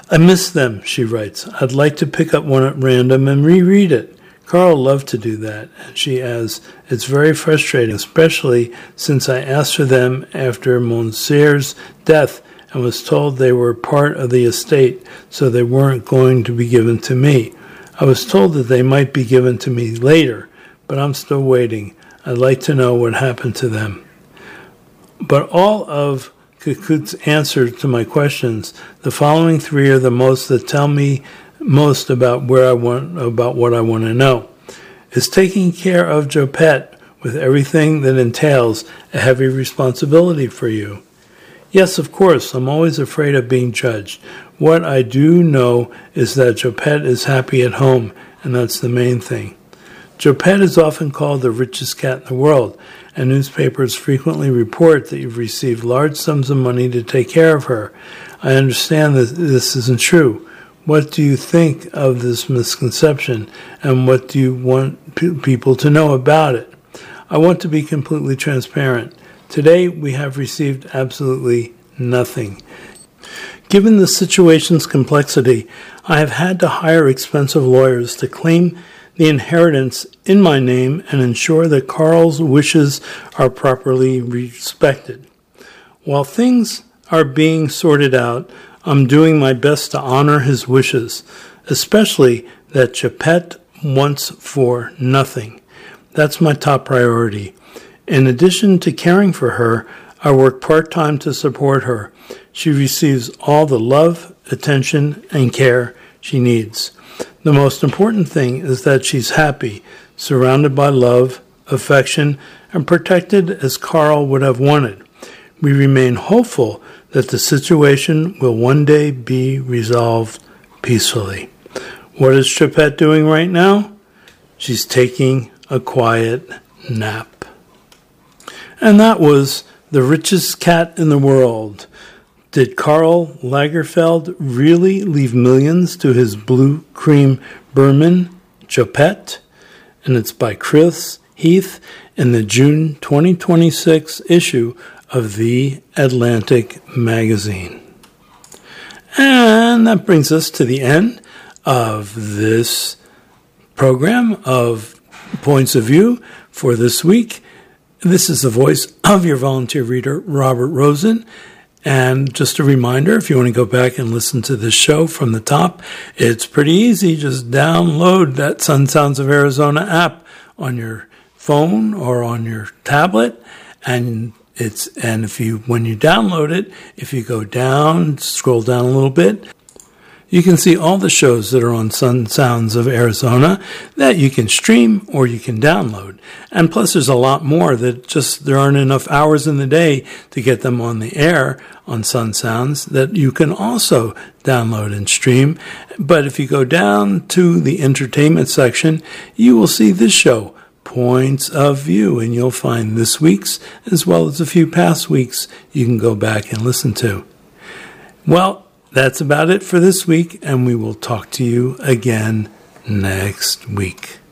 I miss them, she writes. I'd like to pick up one at random and reread it. Carl loved to do that, and she adds, it's very frustrating, especially since I asked for them after Monsieur's death and was told they were part of the estate, so they weren't going to be given to me. I was told that they might be given to me later, but I'm still waiting. I'd like to know what happened to them. But all of Kukut's answer to my questions, the following three are the most that tell me most about what I want to know. Is taking care of Jopette with everything that entails a heavy responsibility for you? Yes, of course. I'm always afraid of being judged. What I do know is that Jopette is happy at home, and that's the main thing. Jopette is often called the richest cat in the world, and newspapers frequently report that you've received large sums of money to take care of her. I understand that this isn't true. What do you think of this misconception, and what do you want people to know about it? I want to be completely transparent. Today, we have received absolutely nothing. Given the situation's complexity, I have had to hire expensive lawyers to claim the inheritance in my name and ensure that Carl's wishes are properly respected. While things are being sorted out, I'm doing my best to honor his wishes, especially that Jopette wants for nothing. That's my top priority. In addition to caring for her, I work part-time to support her. She receives all the love, attention, and care she needs. The most important thing is that she's happy, surrounded by love, affection, and protected as Carl would have wanted. We remain hopeful that the situation will one day be resolved peacefully. What is Jopette doing right now? She's taking a quiet nap. And that was The Richest Cat in the World. Did Karl Lagerfeld really leave millions to his blue cream Berman, Jopette? And it's by Chris Heath in the June 2026 issue of The Atlantic magazine. And that brings us to the end of this program of Points of View for this week. This is the voice of your volunteer reader, Robert Rosen. And just a reminder, if you want to go back and listen to this show from the top, it's pretty easy. Just download that Sun Sounds of Arizona app on your phone or on your tablet. And when you download it, if you go down, scroll down a little bit, you can see all the shows that are on Sun Sounds of Arizona that you can stream or you can download. And plus there's a lot more that there aren't enough hours in the day to get them on the air on Sun Sounds that you can also download and stream. But if you go down to the entertainment section, you will see this show, Points of View, and you'll find this week's as well as a few past weeks you can go back and listen to. Well, that's about it for this week, and we will talk to you again next week.